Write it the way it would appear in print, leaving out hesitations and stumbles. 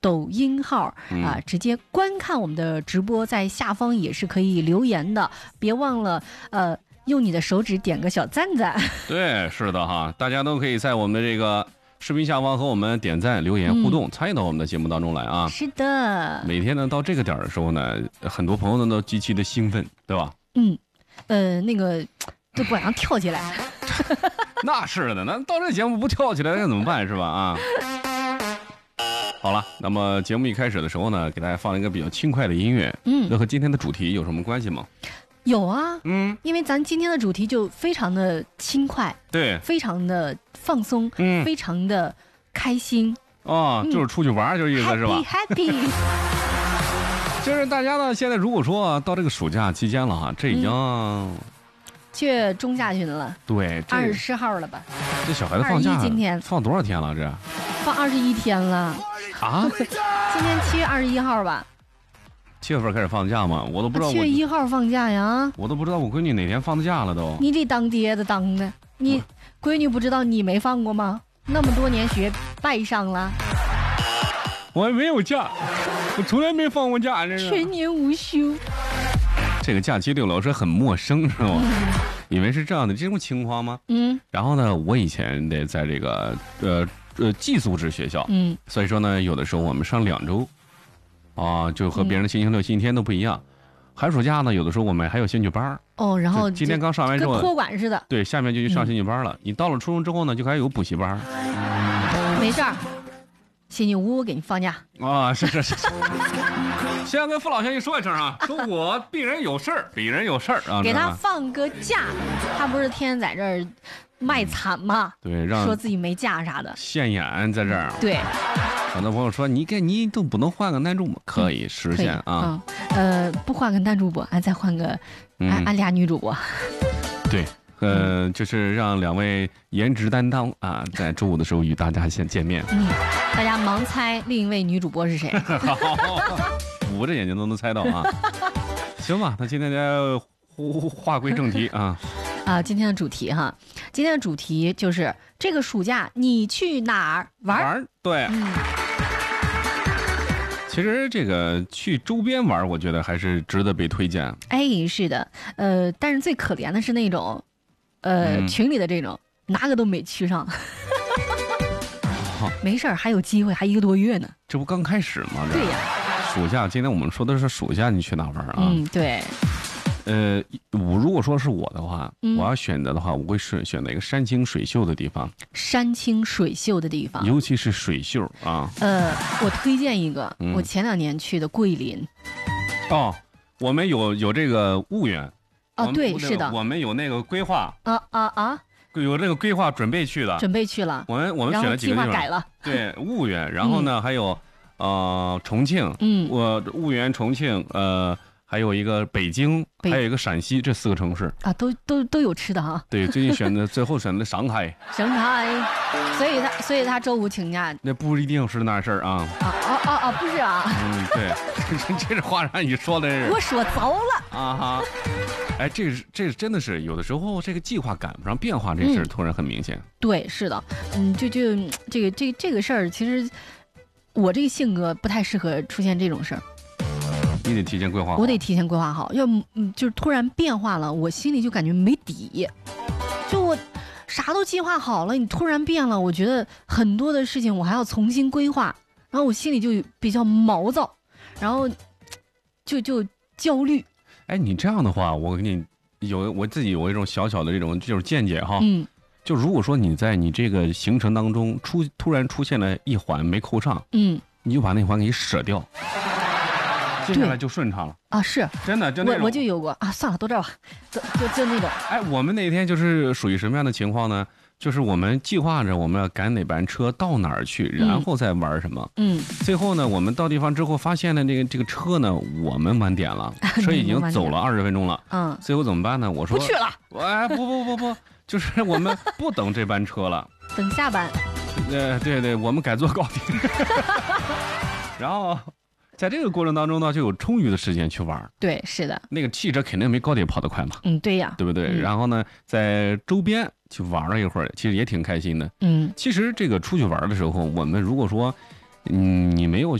抖音号啊，直接观看我们的直播，在下方也是可以留言的，别忘了用你的手指点个小赞赞。 对，是的哈，大家都可以在我们的这个视频下方和我们点赞、留言互动，参与到我们的节目当中来啊。 是的， 每天呢到这个点的时候呢，很多朋友呢都极其的兴奋，对吧？ 那个就不想跳起来。 那是的，那到这节目不跳起来该怎么办是吧？啊。好了，那么节目一开始的时候呢，给大家放一个比较轻快的音乐，那和今天的主题有什么关系吗？ 有啊，因为咱今天的主题就非常的轻快， 对， 非常的放松，非常的开心就是出去玩就是意思是吧 ？Happy， 就是大家呢，现在如果说到这个暑假期间了哈，这已经去中下旬了， 对 ，24号了吧？ 这小孩子放假今天放多少天了？这放21天了啊？ 今天7月21号吧 ？7月份开始放假吗？我都不知道。 7月1号放假呀？ 我都不知道我闺女哪天放的假了都。 你这当爹的当的，你闺女不知道你没放过吗？那么多年学败上了。 我还没有假，我从来没放过假，这是全年无休。 这个假期对我来说很陌生，是吧？以为是这样的这种情况吗？然后呢，我以前得在这个寄宿制学校，所以说呢，有的时候我们上2周，就和别人的星期六、星期天都不一样。寒暑假呢，有的时候我们还有兴趣班然后今天刚上完之后， 跟托管似的。 对，下面就去上兴趣班了。你到了初中之后呢，就开始有补习班。 没事儿，星期5我给你放假。 是。先跟父老乡亲说一声啊，说我鄙人有事儿啊， 给他放个假，他不是天天在这儿卖惨吗？ 对， 说自己没假啥的， 现眼在这儿。 对， 很多朋友说你都不能换个男主播，可以实现啊。 不换个男主播，俺再换个俺俩女主播。 对，就是让2位颜值担当啊，在周5的时候与大家先见面。 大家盲猜另一位女主播是谁？ 捂着眼睛都能猜到啊。行吧，那今天话归正题啊。 今天的主题哈，今天的主题就是这个暑假你去哪儿玩？ 对。其实这个去周边玩，我觉得还是值得被推荐。 是的，但是最可怜的是那种，群里的这种，哪个都没去上。没事儿，还有机会，还1个多月呢。 这不刚开始吗？ 对呀。 暑假，今天我们说的是暑假，你去哪玩啊？ 对。 我如果说是我的话，我要选择的话，我会选择一个山清水秀的地方。 山清水秀的地方， 尤其是水秀啊。 我推荐一个，我前2年去的桂林。 我们有这个婺源。 对，是的， 我们有那个规划。有这个规划，准备去了。我们选了几个地方。 计划改了。 对，婺源，然后呢还有重庆。我婺源、重庆，还有一个北京，还有一个陕西，这4个城市都有吃的哈。 对，最近最后选的上海。 所以他周5请假。 那不一定是那事儿啊。 不是啊。 对，这话让你说的是。 我说糟了啊哈。这真的是有的时候这个计划赶不上变化，这事儿突然很明显。 对，是的，这个事儿，其实我这个性格不太适合出现这种事儿。 你得提前规划好。 我得提前规划好，就是突然变化了，我心里就感觉没底。就我啥都计划好了，你突然变了，我觉得很多的事情我还要重新规划，然后我心里就比较毛躁，然后就焦虑。 你这样的话，我自己有一种小小的这种见解哈。就如果说你在你这个行程当中突然出现了一环没扣上，你就把那环给舍掉。接下来就顺畅了是真的，就那种我就有过算了，都这吧，就那种。 我们那天就是属于什么样的情况呢？就是我们计划着我们要赶哪班车到哪儿去，然后再玩什么。最后呢，我们到地方之后发现呢，这个车呢，我们晚点了，车已经走了20分钟了。最后怎么办呢？我说不去了。 不，就是我们不等这班车了， 等下班。 对，我们改坐高铁。然后。在这个过程当中呢，就有充裕的时间去玩。 对，是的， 那个汽车肯定没高铁跑得快嘛。 对呀， 对不对？然后呢，在周边去玩了一会儿，其实也挺开心的。其实这个出去玩的时候，我们如果说，你没有